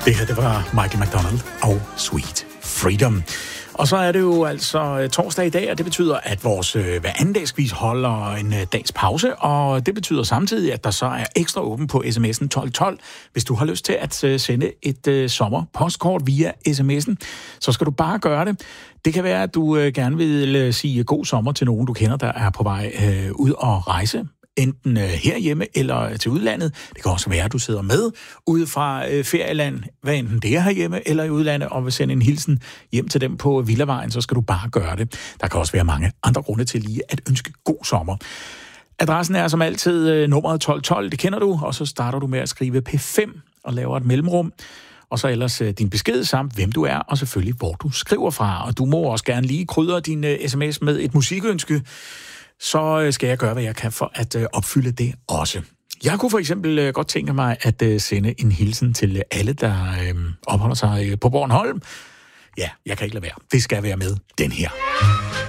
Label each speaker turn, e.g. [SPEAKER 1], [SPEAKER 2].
[SPEAKER 1] Det her, det var Michael McDonald og Sweet Freedom. Og så er det jo altså torsdag i dag, og det betyder, at vores hver anden dagsquiz holder en dags pause, og det betyder samtidig, at der så er ekstra åben på sms'en 1212. Hvis du har lyst til at sende et sommerpostkort via sms'en, så skal du bare gøre det. Det kan være, at du gerne vil sige god sommer til nogen, du kender, der er på vej ud og rejse. Enten herhjemme eller til udlandet. Det kan også være, at du sidder med ude fra ferieland, hvad enten det er herhjemme eller i udlandet, og vil sende en hilsen hjem til dem på Villavejen, så skal du bare gøre det. Der kan også være mange andre grunde til lige at ønske god sommer. Adressen er som altid nummeret 1212, det kender du, og så starter du med at skrive P5 og laver et mellemrum. Og så ellers din besked samt, hvem du er, og selvfølgelig, hvor du skriver fra. Og du må også gerne lige krydre din sms med et musikønske, så skal jeg gøre, hvad jeg kan for at opfylde det også. Jeg kunne for eksempel godt tænke mig at sende en hilsen til alle, der opholder sig på Bornholm. Ja, jeg kan ikke lade være. Det skal være med den her.